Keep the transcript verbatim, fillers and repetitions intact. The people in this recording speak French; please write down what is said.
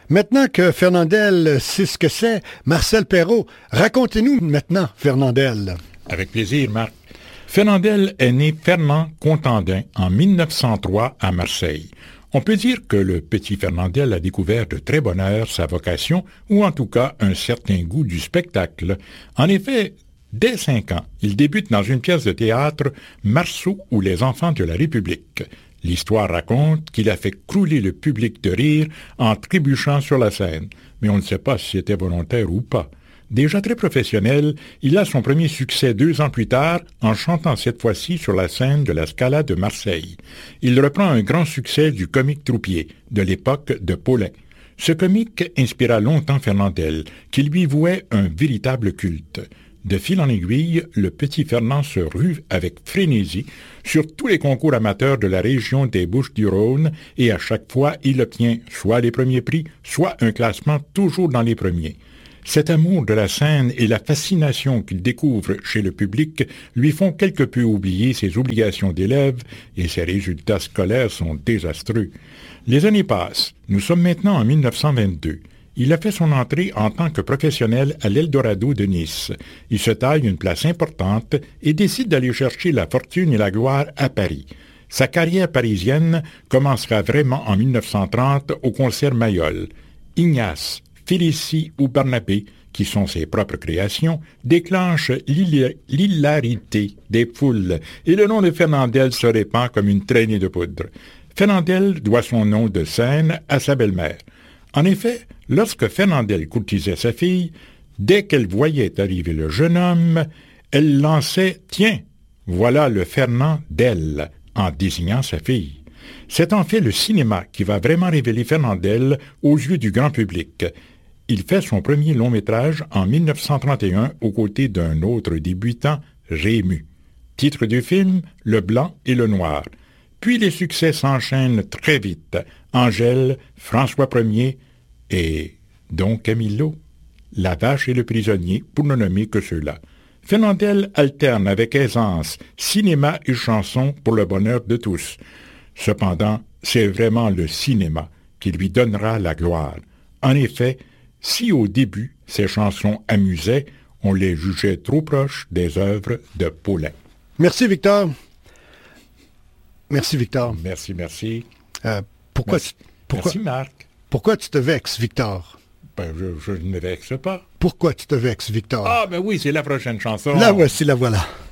Maintenant que Fernandel sait ce que c'est, Marcel Perrault, racontez-nous maintenant Fernandel. Avec plaisir, Marc. Fernandel est né Fernand Contandin en mille neuf cent trois à Marseille. On peut dire que le petit Fernandel a découvert de très bonne heure sa vocation, ou en tout cas un certain goût du spectacle. En effet, dès cinq ans, il débute dans une pièce de théâtre, Marceau ou les enfants de la République. L'histoire raconte qu'il a fait crouler le public de rire en trébuchant sur la scène, mais on ne sait pas si c'était volontaire ou pas. Déjà très professionnel, il a son premier succès deux ans plus tard en chantant cette fois-ci sur la scène de la Scala de Marseille. Il reprend un grand succès du comique troupier de l'époque de Paulin. Ce comique inspira longtemps Fernandel, qui lui vouait un véritable culte. De fil en aiguille, le petit Fernand se rue avec frénésie sur tous les concours amateurs de la région des Bouches-du-Rhône et à chaque fois, il obtient soit les premiers prix, soit un classement toujours dans les premiers. Cet amour de la scène et la fascination qu'il découvre chez le public lui font quelque peu oublier ses obligations d'élève et ses résultats scolaires sont désastreux. Les années passent. Nous sommes maintenant en mille neuf cent vingt-deux. Il a fait son entrée en tant que professionnel à l'Eldorado de Nice. Il se taille une place importante et décide d'aller chercher la fortune et la gloire à Paris. Sa carrière parisienne commencera vraiment en mille neuf cent trente au concert Mayol. Ignace, Félicie ou Barnabé, qui sont ses propres créations, déclenchent l'hilarité des foules et le nom de Fernandel se répand comme une traînée de poudre. Fernandel doit son nom de scène à sa belle-mère. En effet, lorsque Fernandel courtisait sa fille, dès qu'elle voyait arriver le jeune homme, elle lançait « Tiens, voilà le Fernand d'elle » en désignant sa fille. C'est en fait le cinéma qui va vraiment révéler Fernandel aux yeux du grand public. Il fait son premier long-métrage en mille neuf cent trente et un aux côtés d'un autre débutant, Rému. Titre du film, Le Blanc et le Noir. Puis les succès s'enchaînent très vite. Angèle, François Ier et Don Camillo, La Vache et le Prisonnier, pour ne nommer que ceux-là. Fernandel alterne avec aisance cinéma et chanson pour le bonheur de tous. Cependant, c'est vraiment le cinéma qui lui donnera la gloire. En effet, si au début ces chansons amusaient, on les jugeait trop proches des œuvres de Paulin. Merci Victor. Merci Victor. Merci, merci. Euh, pourquoi, merci. Tu, pourquoi, merci Marc. Pourquoi tu te vexes, Victor? Ben, je, je ne me vexe pas. Pourquoi tu te vexes, Victor? Ah, ben oui, c'est la prochaine chanson. La voici, la voilà.